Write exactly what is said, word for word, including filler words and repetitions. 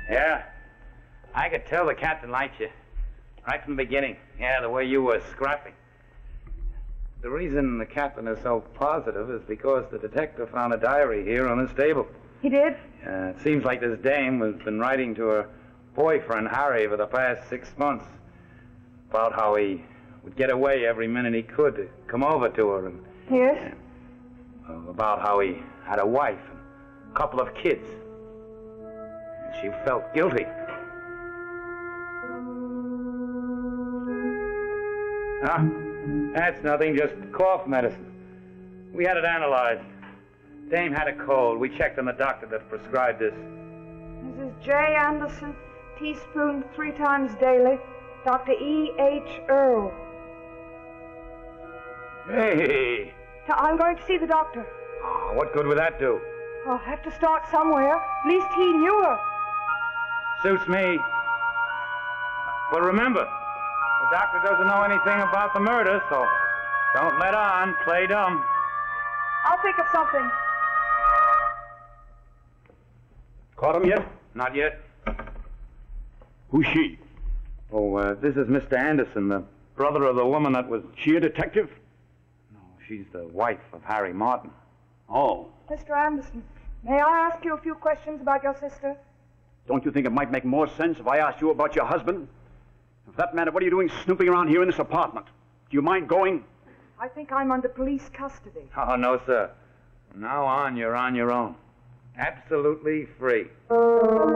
Yeah. I could tell the captain liked you. Right from the beginning. Yeah, the way you were scrapping. The reason the captain is so positive is because the detective found a diary here on his table. He did? Uh, it seems like this dame has been writing to her boyfriend, Harry, for the past six months. About how he would get away every minute he could to come over to her. And, Yes? uh, about how he had a wife and a couple of kids. And she felt guilty. Ah, that's nothing, just cough medicine. We had it analyzed. Dame had a cold. We checked on the doctor that prescribed this. Missus J. Anderson, teaspoon three times daily. Doctor E. H. Earl. Hey! So I'm going to see the doctor. Oh, what good would that do? I'll have to start somewhere. At least he knew her. Suits me. But remember, the doctor doesn't know anything about the murder, so don't let on. Play dumb. I'll think of something. Caught him yet? Not yet. Who's she? Oh, uh, this is Mister Anderson, the brother of the woman that was... She a detective? No, she's the wife of Harry Martin. Oh. Mister Anderson, may I ask you a few questions about your sister? Don't you think it might make more sense if I asked you about your husband? For that matter, what are you doing snooping around here in this apartment? Do you mind going? I think I'm under police custody. Oh, no, sir. From now on, you're on your own. Absolutely free.